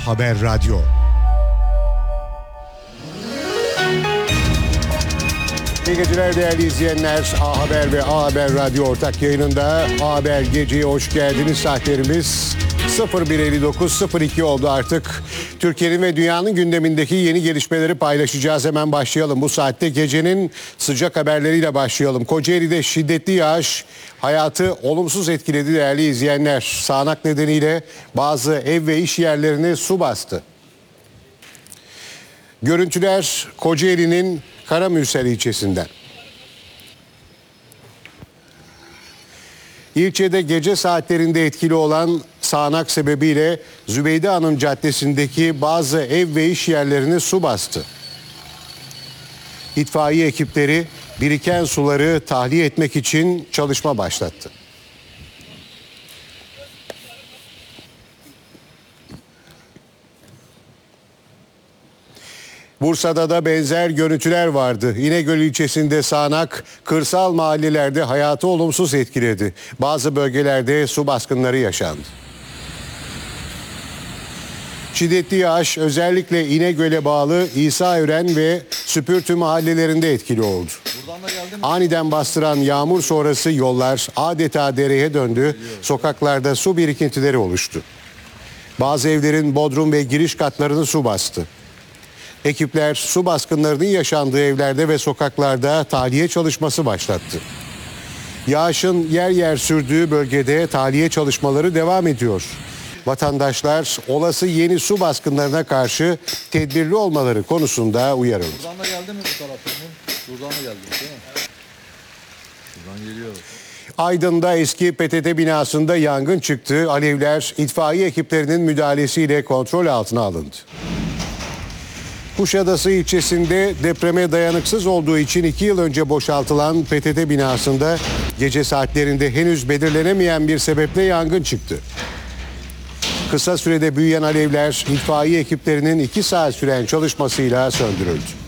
Haber Radyo. İyi geceler değerli izleyenler. A Haber ve A Haber Radyo ortak yayınında A Haber geceye hoş geldiniz. Saatlerimiz 01.59-02 oldu artık. Türkiye'nin ve dünyanın gündemindeki yeni gelişmeleri paylaşacağız. Hemen başlayalım. Bu saatte gecenin sıcak haberleriyle başlayalım. Kocaeli'de şiddetli yağış hayatı olumsuz etkiledi değerli izleyenler. Sağanak nedeniyle bazı ev ve iş yerlerini su bastı. Görüntüler Kocaeli'nin Karamürsel ilçesinden. İlçede gece saatlerinde etkili olan sağanak sebebiyle Zübeyde Hanım Caddesi'ndeki bazı ev ve iş yerlerini su bastı. İtfaiye ekipleri biriken suları tahliye etmek için çalışma başlattı. Bursa'da da benzer görüntüler vardı. İnegöl ilçesinde sağanak kırsal mahallelerde hayatı olumsuz etkiledi. Bazı bölgelerde su baskınları yaşandı. Şiddetli yağış özellikle İnegöl'e bağlı İsaören ve Süpürtü mahallelerinde etkili oldu. Aniden bastıran yağmur sonrası yollar adeta dereye döndü. Sokaklarda su birikintileri oluştu. Bazı evlerin bodrum ve giriş katlarını su bastı. Ekipler su baskınlarının yaşandığı evlerde ve sokaklarda tahliye çalışması başlattı. Yağışın yer yer sürdüğü bölgede tahliye çalışmaları devam ediyor. Vatandaşlar olası yeni su baskınlarına karşı tedbirli olmaları konusunda uyarıldı. Buradan da geldi mi bu taraftan? Buradan da geldi değil mi? Buradan geliyor. Aydın'da eski PTT binasında yangın çıktı. Alevler itfaiye ekiplerinin müdahalesiyle kontrol altına alındı. Kuşadası ilçesinde depreme dayanıksız olduğu için 2 yıl önce boşaltılan PTT binasında gece saatlerinde henüz belirlenemeyen bir sebeple yangın çıktı. Kısa sürede büyüyen alevler itfaiye ekiplerinin 2 saat süren çalışmasıyla söndürüldü.